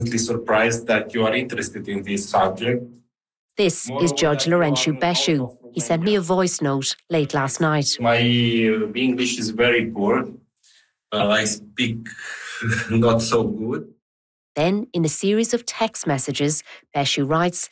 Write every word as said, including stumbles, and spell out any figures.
surprised that you are interested in this subject. This is Judge Laurentiu Beshu. He sent me a voice note late last night. My uh, English is very poor. Uh, I speak not so good. Then, in a series of text messages, Beshu writes